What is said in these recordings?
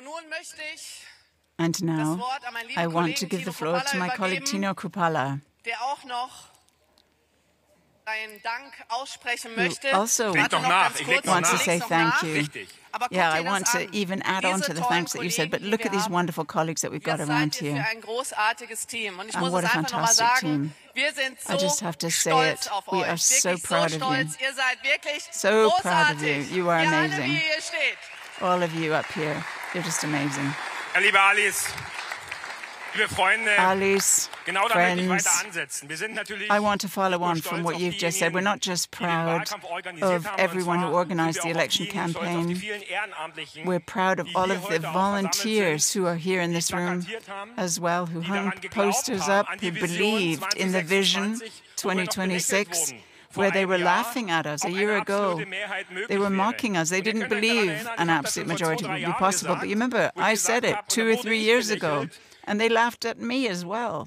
And now I want to give the floor to my colleague Tino Kruppala, who also wants to say thank you. Yeah, I want to even add on to the thanks that you said, but look at these wonderful colleagues that we've got around here. And what a fantastic team. I just have to say it. We are so proud of you. So proud of you. You are amazing. All of you up here. You're just amazing. Liebe Alice, liebe Freunde, Alice, genau da möchte ich weiter ansetzen. Wir sind I want to follow on from what you've just said. We're not just proud of everyone who organized the election campaign. We're proud of all of the volunteers who are here in this room as well, who hung posters up, who believed in the vision 2026. Where they were laughing at us a year ago. They were mocking us. They didn't believe an absolute majority would be possible. But you remember, I said it 2 or 3 years ago. And they laughed at me as well.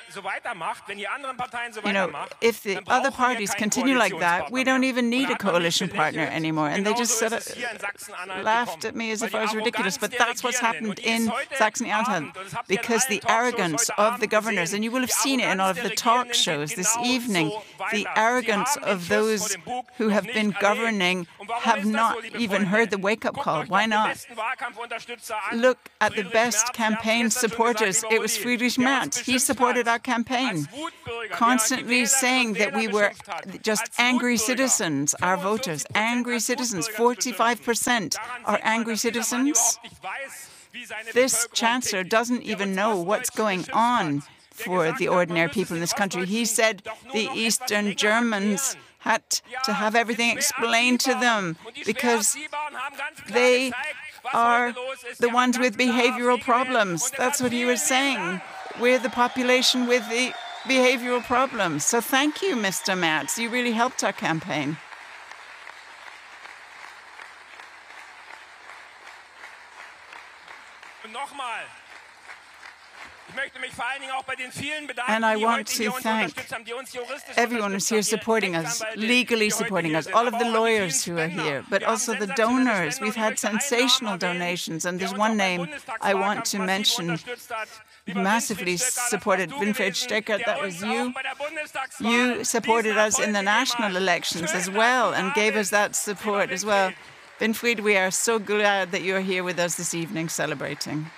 You know, if the other parties continue like that, we don't even need a coalition partner anymore. And they just laughed at me as if I was ridiculous. But that's what's happened in Saxony-Anhalt, because the arrogance of the governors, and you will have seen it in all of the talk shows this evening, the arrogance of those who have been governing have not even heard the wake-up call. Why not? Look at the best campaign supporters. It was Friedrich Merz. He supported our campaign, constantly saying that we were just angry citizens, our voters, angry citizens. 45% are angry citizens. This chancellor doesn't even know what's going on for the ordinary people in this country. He said the Eastern Germans had to have everything explained to them because they are the ones with behavioral problems. That's what he was saying. We're the population with the behavioral problems. So thank you, Mr. Merz. You really helped our campaign. And I want to thank everyone who's here supporting us, legally supporting us, all of the lawyers who are here, but also the donors. We've had sensational donations, and there's one name I want to mention, massively supported Winfried Steckert. That was you. You supported us in the national elections as well and gave us that support as well. Winfried, we are so glad that you're here with us this evening celebrating.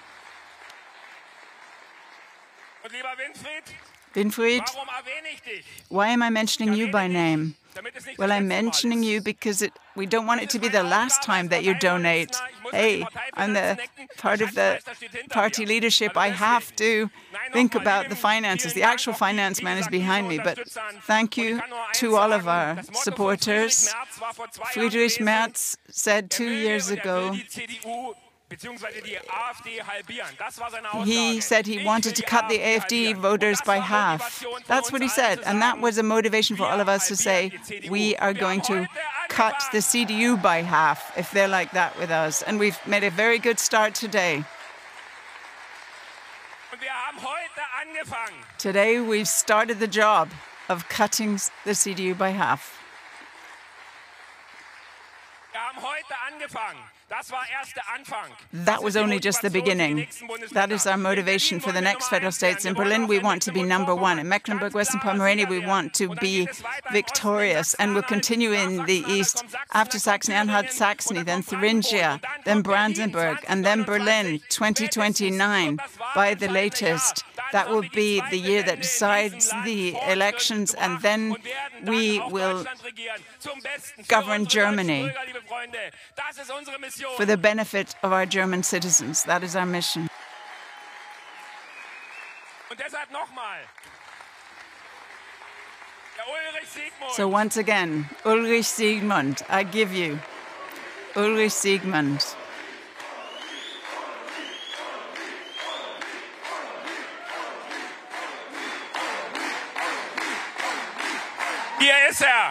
Winfried, why am I mentioning you by name? Well, I'm mentioning you because we don't want it to be the last time that you donate. Hey, I'm the part of the party leadership. I have to think about the finances. The actual finance man is behind me. But thank you to all of our supporters. Friedrich Merz said 2 years ago, he said he wanted to cut the AfD voters by half. That's what he said. And that was a motivation for all of us to say, we are going to cut the CDU by half if they're like that with us. And we've made a very good start today. Today, we've started the job of cutting the CDU by half. That was only just the beginning. That is our motivation for the next federal states. In Berlin, we want to be #1. In Mecklenburg, Western Pomerania, we want to be victorious. And we'll continue in the east after Saxony-Anhalt, Saxony, then Thuringia, then Brandenburg, and then Berlin, 2029 by the latest. That will be the year that decides the elections, and then we will govern Germany for the benefit of our German citizens. That is our mission. So once again, Ulrich Siegmund, I give you Ulrich Siegmund.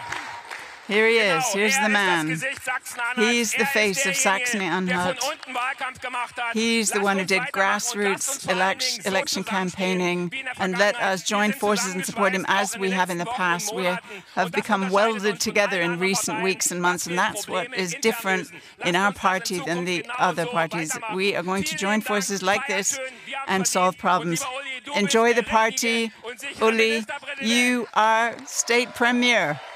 Here he is. Here's the man. He's the face of Saxony-Anhalt. He's the one who did grassroots election campaigning, and let us join forces and support him as we have in the past. We have become welded together in recent weeks and months, and that's what is different in our party than the other parties. We are going to join forces like this and solve problems. Enjoy the party. Uli, you are state premier.